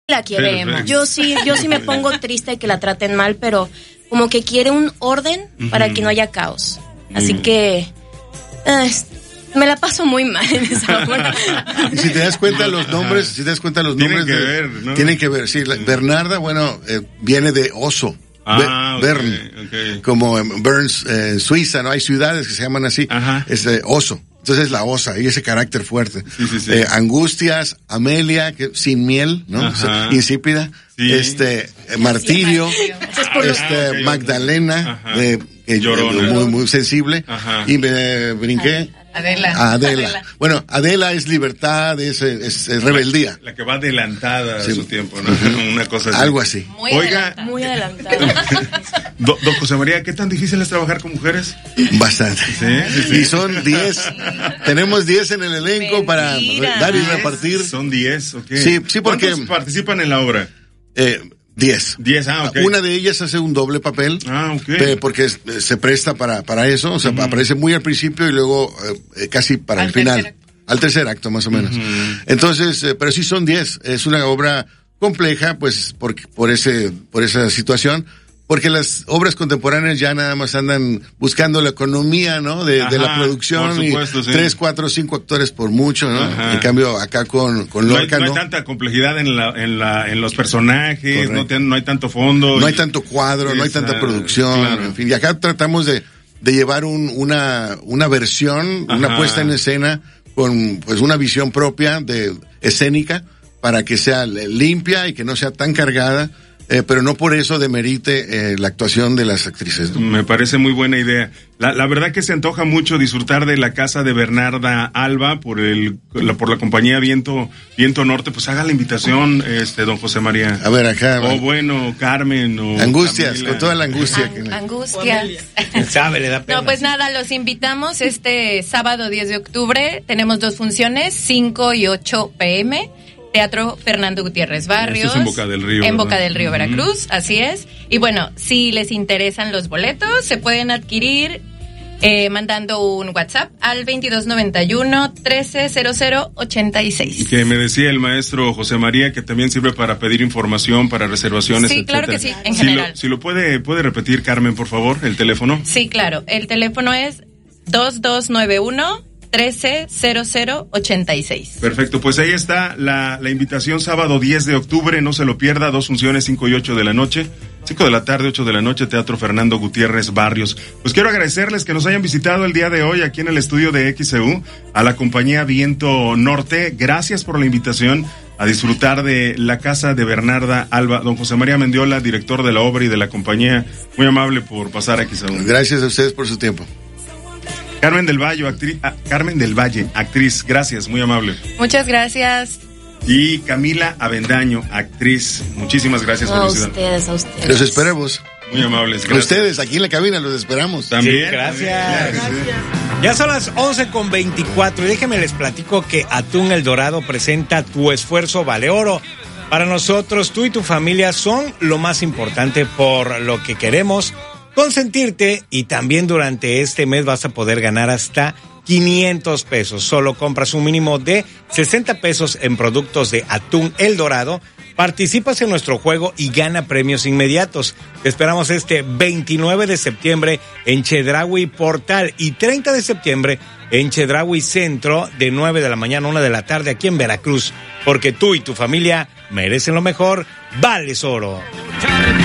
la quiere Emma. Yo sí me pongo triste que la traten mal, pero como que quiere un orden para que no haya caos. Así que me la paso muy mal en esa forma. Y si te das cuenta los nombres, tienen que ver, ¿no? Tienen que ver, sí. Bernarda, bueno, viene de oso. Bern, okay. Como en Burns, Suiza, ¿no? Hay ciudades que se llaman así. Es oso. Entonces la osa, y ese carácter fuerte. Sí. Angustias, Amelia, que sin miel, ¿no? Insípida. Sí. Martirio, Magdalena, que llorona, muy sensible. Y me brinqué. Adela. Bueno, Adela es libertad, es rebeldía. La que va adelantada a su tiempo, ¿no? Una cosa así. Algo así. Muy adelantada. Don José María, ¿qué tan difícil es trabajar con mujeres? Bastante. Sí. Y son 10. Tenemos 10 en el elenco para dar y repartir. Son 10, ok. Sí, porque... ¿Cuántos participan en la obra? 10. 10, ok. Una de ellas hace un doble papel. Ok. Porque se presta para eso. O sea, aparece muy al principio y luego casi para el final. Al tercer acto, más o menos. Entonces, pero sí son 10. Es una obra compleja, pues, por esa situación. Porque las obras contemporáneas ya nada más andan buscando la economía, ¿no? De la producción. Por supuesto, y 3, 4, 5 actores por mucho, ¿no? En cambio, acá con Lorca, no hay tanta complejidad en los personajes, no hay tanto fondo. No hay tanto cuadro, no hay tanta producción, claro. En fin. Y acá tratamos de llevar una versión, una puesta en escena con, pues, una visión propia escénica para que sea limpia y que no sea tan cargada. Pero no por eso demerite la actuación de las actrices, ¿no? Me parece muy buena idea. La verdad que se antoja mucho disfrutar de la casa de Bernarda Alba por la compañía Viento Norte. Pues haga la invitación, don José María. A ver, acá. Bueno, Carmen o Angustias, Camila. Con toda la angustia. Angustias. Sabe, le da pena. No, pues nada, los invitamos este sábado 10 de octubre. Tenemos 2 funciones, 5 y 8 p.m., Teatro Fernando Gutiérrez Barrios. Esto es en Boca del Río. En Boca del Río, Veracruz, así es. Y bueno, si les interesan los boletos, se pueden adquirir mandando un WhatsApp al 2291-130086. Que me decía el maestro José María que también sirve para pedir información, para reservaciones, sí, etcétera. Claro que sí, en general. Si lo puede repetir, Carmen, por favor, el teléfono. Sí, claro. El teléfono es 2291-130086. Perfecto, pues ahí está la invitación, sábado 10 de octubre, no se lo pierda, 2 funciones, 5 y 8 de la noche, 5 de la tarde, 8 de la noche, Teatro Fernando Gutiérrez Barrios. Pues quiero agradecerles que nos hayan visitado el día de hoy aquí en el estudio de XEU, a la compañía Viento Norte. Gracias por la invitación a disfrutar de la casa de Bernarda Alba. Don José María Mendiola, director de la obra y de la compañía, muy amable por pasar a XEU. Gracias a ustedes por su tiempo. Carmen del Valle, actriz, gracias, muy amable. Muchas gracias. Y Camila Avendaño, actriz, muchísimas gracias por A ustedes. Los esperamos. Muy amables, gracias. A ustedes, aquí en la cabina, los esperamos. También. Sí, gracias. Ya son las 11:24 y déjenme les platico que Atún El Dorado presenta Tu Esfuerzo Vale Oro. Para nosotros, tú y tu familia son lo más importante, por lo que queremos consentirte, y también durante este mes vas a poder ganar hasta 500 pesos. Solo compras un mínimo de 60 pesos en productos de Atún El Dorado, participas en nuestro juego y gana premios inmediatos. Te esperamos este 29 de septiembre en Chedraui Portal y 30 de septiembre en Chedraui Centro, de 9 de la mañana a 1 de la tarde aquí en Veracruz, porque tú y tu familia merecen lo mejor. Vales Oro.